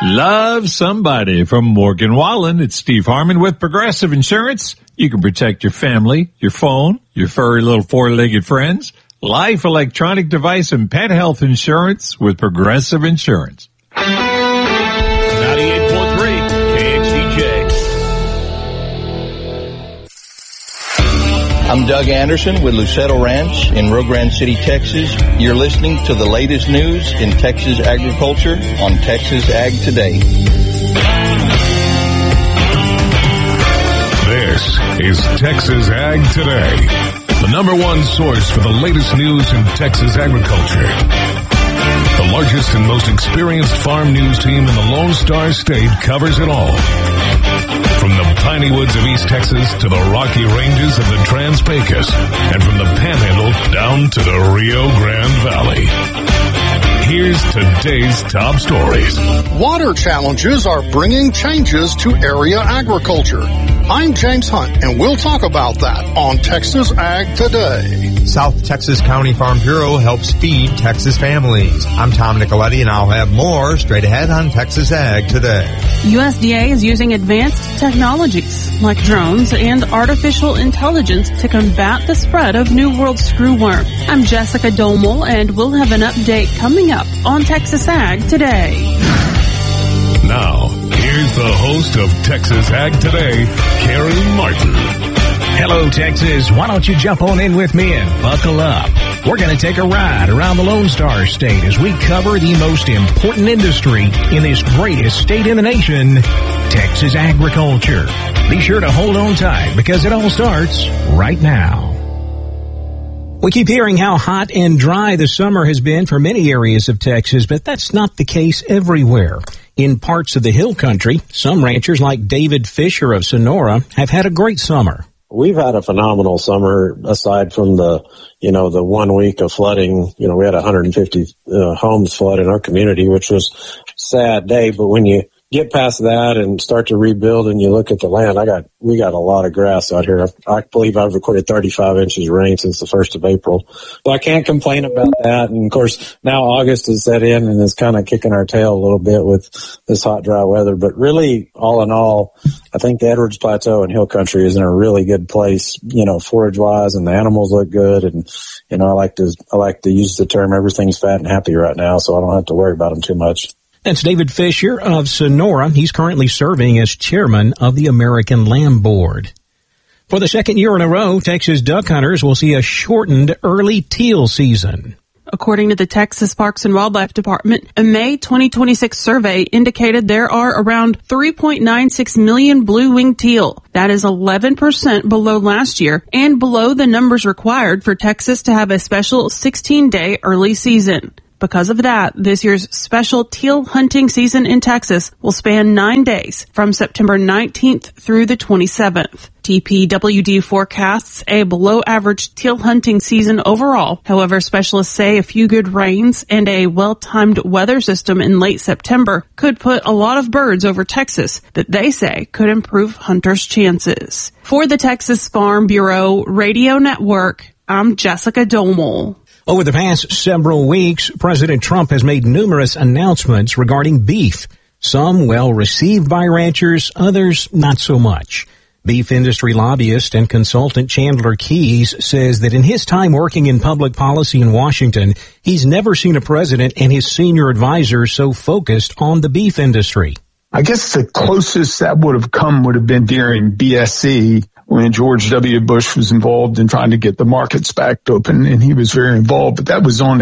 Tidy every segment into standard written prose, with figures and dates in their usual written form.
Love somebody. From Morgan Wallen, it's Steve Harmon with Progressive Insurance. You can protect your family, your phone, your furry little four-legged friends, life, electronic device, and pet health insurance with Progressive Insurance. 98.3 KXDJ. I'm Doug Anderson with Lucetto Ranch in Rio Grande City, Texas. You're listening to the latest news in Texas agriculture on Texas Ag Today. This is Texas Ag Today, the number one source for the latest news in Texas agriculture. The largest and most experienced farm news team in the Lone Star State covers it all. From the piney woods of East Texas to the rocky ranges of the Trans-Pecos, and from the Panhandle down to the Rio Grande Valley. Here's today's top stories. Water challenges are bringing changes to area agriculture. I'm James Hunt, and we'll talk about that on Texas Ag Today. South Texas County Farm Bureau helps feed Texas families. I'm Tom Nicoletti, and I'll have more straight ahead on Texas Ag Today. USDA is using advanced technologies like drones and artificial intelligence to combat the spread of New World screwworm. I'm Jessica Domel, and we'll have an update coming up on Texas Ag Today. Now, here's the host of Texas Ag Today, Carrie Martin. Hello, Texas. Why don't you jump on in with me and buckle up? We're going to take a ride around the Lone Star State as we cover the most important industry in this greatest state in the nation, Texas agriculture. Be sure to hold on tight because it all starts right now. We keep hearing how hot and dry the summer has been for many areas of Texas, but that's not the case everywhere. In parts of the hill country, some ranchers like David Fisher of Sonora have had a great summer. We've had a phenomenal summer aside from the 1 week of flooding. We had 150 homes flood in our community, which was a sad day. But when you get past that and start to rebuild and you look at the land, we got a lot of grass out here. I believe I've recorded 35 inches of rain since the 1st of April. So I can't complain about that. And of course, now August has set in and is kind of kicking our tail a little bit with this hot, dry weather. But really, all in all, I think the Edwards Plateau and Hill Country is in a really good place, forage wise, and the animals look good. And, I like to use the term everything's fat and happy right now, so I don't have to worry about them too much. That's David Fisher of Sonora. He's currently serving as chairman of the American Lamb Board. For the second year in a row, Texas duck hunters will see a shortened early teal season. According to the Texas Parks and Wildlife Department, a May 2026 survey indicated there are around 3.96 million blue-winged teal. That is 11% below last year and below the numbers required for Texas to have a special 16-day early season. Because of that, this year's special teal hunting season in Texas will span 9 days from September 19th through the 27th. TPWD forecasts a below-average teal hunting season overall. However, specialists say a few good rains and a well-timed weather system in late September could put a lot of birds over Texas that they say could improve hunters' chances. For the Texas Farm Bureau Radio Network, I'm Jessica Domel. Over the past several weeks, President Trump has made numerous announcements regarding beef. Some well received by ranchers, others not so much. Beef industry lobbyist and consultant Chandler Keyes says that in his time working in public policy in Washington, he's never seen a president and his senior advisors so focused on the beef industry. I guess the closest that would have come would have been during BSE when George W. Bush was involved in trying to get the markets back open, and he was very involved. But that was on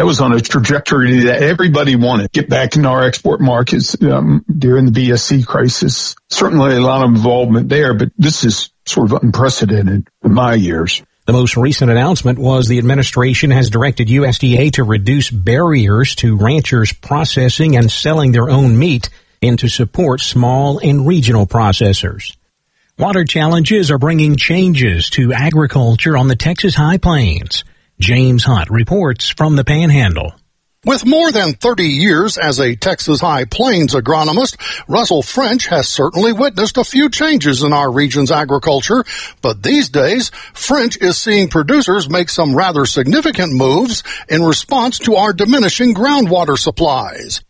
a trajectory that everybody wanted. Get back into our export markets during the BSE crisis. Certainly a lot of involvement there, but this is sort of unprecedented in my years. The most recent announcement was the administration has directed USDA to reduce barriers to ranchers processing and selling their own meat and to support small and regional processors. Water challenges are bringing changes to agriculture on the Texas High Plains. James Hunt reports from the Panhandle. With more than 30 years as a Texas High Plains agronomist, Russell French has certainly witnessed a few changes in our region's agriculture, but these days, French is seeing producers make some rather significant moves in response to our diminishing groundwater supplies.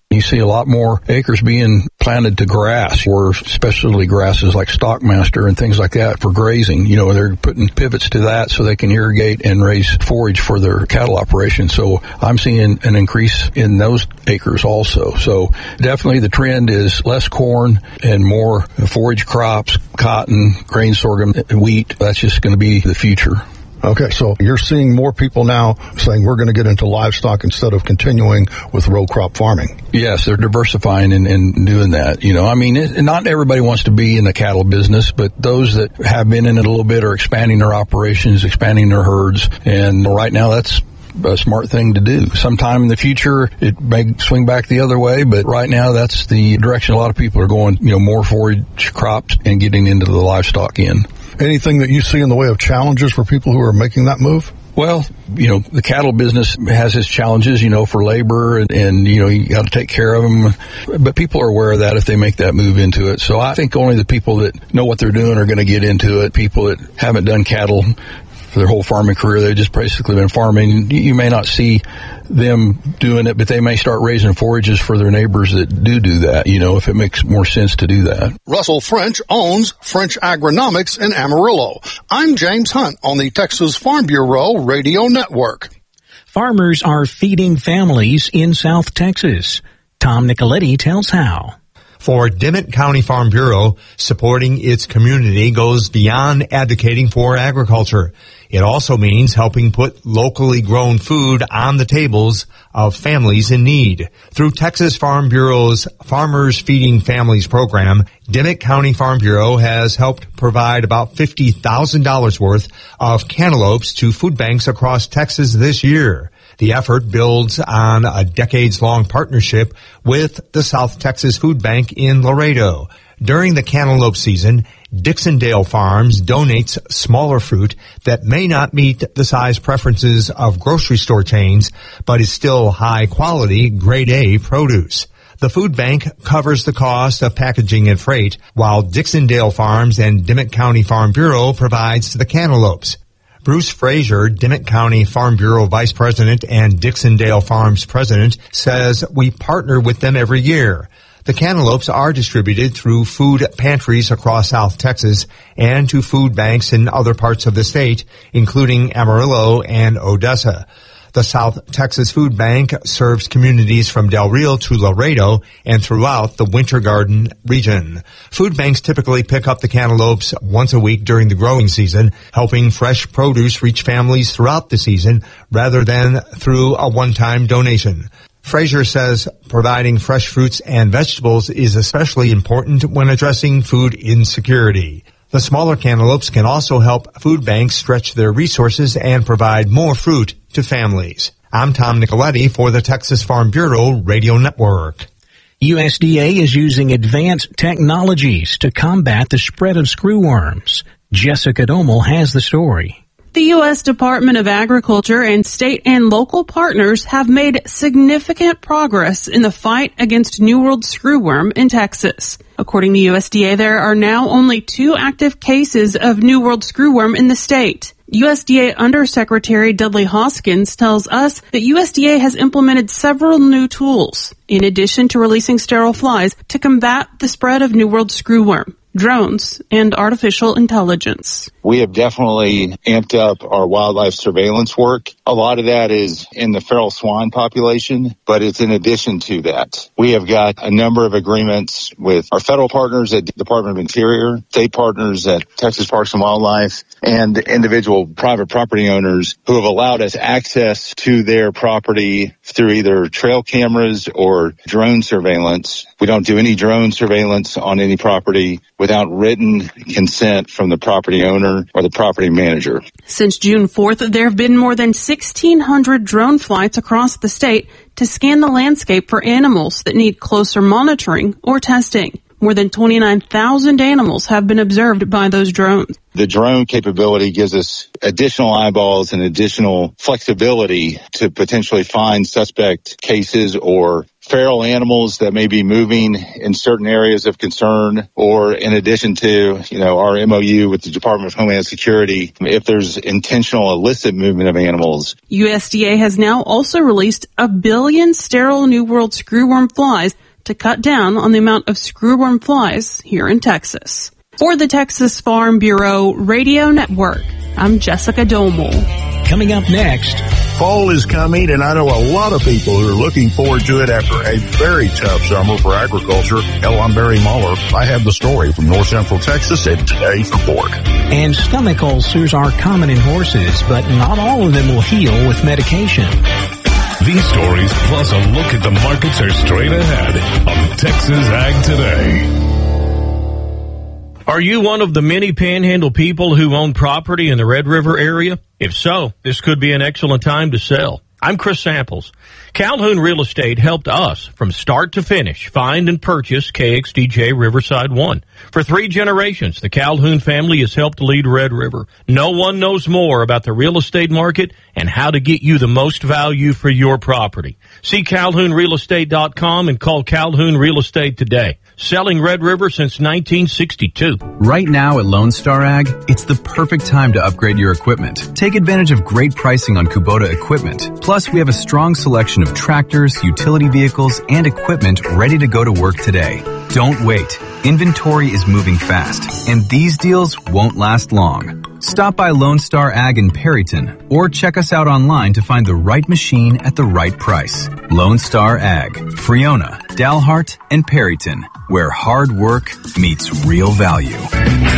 You see a lot more acres being planted to grass, or especially grasses like Stockmaster and things like that for grazing. You know, they're putting pivots to that so they can irrigate and raise forage for their cattle operation. So I'm seeing an increase in those acres also. So definitely the trend is less corn and more forage crops, cotton, grain, sorghum, wheat. That's just going to be the future. Okay, so you're seeing more people now saying we're going to get into livestock instead of continuing with row crop farming. Yes, they're diversifying and doing that. You know, I mean, not everybody wants to be in the cattle business, but those that have been in it a little bit are expanding their operations, expanding their herds, and right now that's a smart thing to do. Sometime in the future, it may swing back the other way, but right now that's the direction a lot of people are going, you know, more forage crops and getting into the livestock in. Anything that you see in the way of challenges for people who are making that move? Well, you know, the cattle business has its challenges, you know, for labor and you know, you got to take care of them. But people are aware of that if they make that move into it. So I think only the people that know what they're doing are going to get into it. People that haven't done cattle for their whole farming career, they've just basically been farming. You may not see them doing it, but they may start raising forages for their neighbors that do that, you know, if it makes more sense to do that. Russell French owns French Agronomics in Amarillo. I'm James Hunt on the Texas Farm Bureau Radio Network. Farmers are feeding families in South Texas. Tom Nicoletti tells how. For Dimmitt County Farm Bureau, supporting its community goes beyond advocating for agriculture. It also means helping put locally grown food on the tables of families in need. Through Texas Farm Bureau's Farmers Feeding Families program, Dimmitt County Farm Bureau has helped provide about $50,000 worth of cantaloupes to food banks across Texas this year. The effort builds on a decades-long partnership with the South Texas Food Bank in Laredo. During the cantaloupe season, Dixondale Farms donates smaller fruit that may not meet the size preferences of grocery store chains, but is still high-quality, grade A produce. The food bank covers the cost of packaging and freight, while Dixondale Farms and Dimmitt County Farm Bureau provides the cantaloupes. Bruce Frazier, Dimmitt County Farm Bureau Vice President and Dixondale Farms President, says we partner with them every year. The cantaloupes are distributed through food pantries across South Texas and to food banks in other parts of the state, including Amarillo and Odessa. The South Texas Food Bank serves communities from Del Rio to Laredo and throughout the Winter Garden region. Food banks typically pick up the cantaloupes once a week during the growing season, helping fresh produce reach families throughout the season rather than through a one-time donation. Frazier says providing fresh fruits and vegetables is especially important when addressing food insecurity. The smaller cantaloupes can also help food banks stretch their resources and provide more fruit to families. I'm Tom Nicoletti for the Texas Farm Bureau Radio Network. USDA is using advanced technologies to combat the spread of screwworms. Jessica Domel has the story. The U.S. Department of Agriculture and state and local partners have made significant progress in the fight against New World screwworm in Texas. According to USDA, there are now only 2 active cases of New World screwworm in the state. USDA Undersecretary Dudley Hoskins tells us that USDA has implemented several new tools, in addition to releasing sterile flies, to combat the spread of New World screwworm, drones, and artificial intelligence. We have definitely amped up our wildlife surveillance work. A lot of that is in the feral swan population, but it's in addition to that. We have got a number of agreements with our federal partners at the Department of Interior, state partners at Texas Parks and Wildlife, and individual private property owners who have allowed us access to their property through either trail cameras or drone surveillance. We don't do any drone surveillance on any property without written consent from the property owner or the property manager. Since June 4th, there have been more than 1,600 drone flights across the state to scan the landscape for animals that need closer monitoring or testing. More than 29,000 animals have been observed by those drones. The drone capability gives us additional eyeballs and additional flexibility to potentially find suspect cases or feral animals that may be moving in certain areas of concern, or in addition to, our MOU with the Department of Homeland Security, if there's intentional illicit movement of animals. USDA has now also released 1 billion sterile New World screwworm flies to cut down on the amount of screwworm flies here in Texas. For the Texas Farm Bureau Radio Network, I'm Jessica Domel. Coming up next, fall is coming, and I know a lot of people who are looking forward to it after a very tough summer for agriculture. Hell, I'm Barry Muller. I have the story from North Central Texas in today's report. And stomach ulcers are common in horses, but not all of them will heal with medication. These stories, plus a look at the markets, are straight ahead on Texas Ag Today. Are you one of the many panhandle people who own property in the Red River area? If so, this could be an excellent time to sell. I'm Chris Samples. Calhoun Real Estate helped us from start to finish find and purchase KXDJ Riverside 1. For 3 generations, the Calhoun family has helped lead Red River. No one knows more about the real estate market and how to get you the most value for your property. See CalhounRealEstate.com and call Calhoun Real Estate today. Selling Red River since 1962. Right now at Lone Star Ag, it's the perfect time to upgrade your equipment. Take advantage of great pricing on Kubota equipment. Plus, we have a strong selection of tractors, utility vehicles, and equipment ready to go to work today. Don't wait. Inventory is moving fast, and these deals won't last long. Stop by Lone Star Ag in Perryton, or check us out online to find the right machine at the right price. Lone Star Ag, Friona, Dalhart, and Perryton, where hard work meets real value.